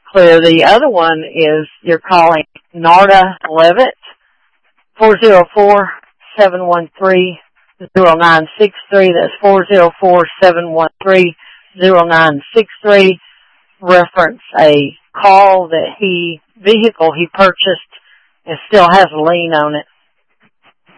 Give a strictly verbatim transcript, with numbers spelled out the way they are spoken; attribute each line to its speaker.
Speaker 1: clear. The other one is you're calling Narda Levitt, four oh four, seven one three, oh nine six three. That's four oh four, seven one three, oh nine six three. Reference a call that he, vehicle he purchased and still has a lien on it.